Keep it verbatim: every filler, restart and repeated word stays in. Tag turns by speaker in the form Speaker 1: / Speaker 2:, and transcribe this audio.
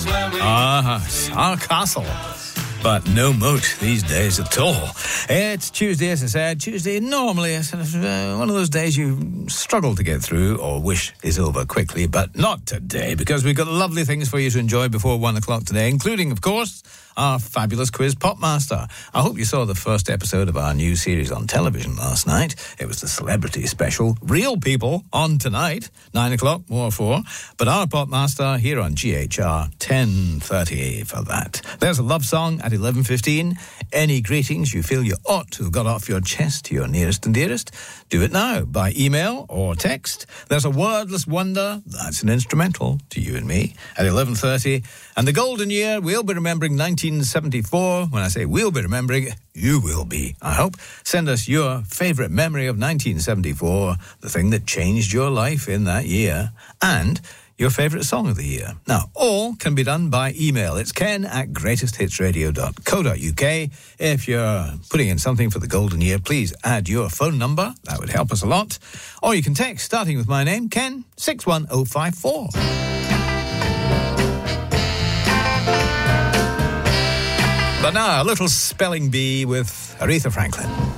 Speaker 1: Ah, our castle. But no moat these days at all. It's Tuesday, as I said. Tuesday, normally a sort of, uh, one of those days you struggle to get through or wish is over quickly, but not today, because we've got lovely things for you to enjoy before one o'clock today, including, of course, our fabulous quiz Popmaster. I hope you saw the first episode of our new series on television last night. It was the celebrity special. Real people on tonight, nine o'clock, more four. But our Popmaster here on G H R, ten thirty for that. There's a love song at eleven fifteen. Any greetings you feel you ought to have got off your chest to your nearest and dearest, do it now by email or text. There's a wordless wonder, that's an instrumental to you and me, at eleven thirty. And the golden year, we'll be remembering nineteen seventy-four. When I say we'll be remembering, you will be, I hope. Send us your favourite memory of nineteen seventy-four, the thing that changed your life in that year, and your favourite song of the year. Now, all can be done by email. It's ken at greatest hits radio dot co dot uk. If you're putting in something for the golden year, please add your phone number. That would help us a lot. Or you can text, starting with my name, Ken, six one oh five four. But now, a little spelling bee with Aretha Franklin.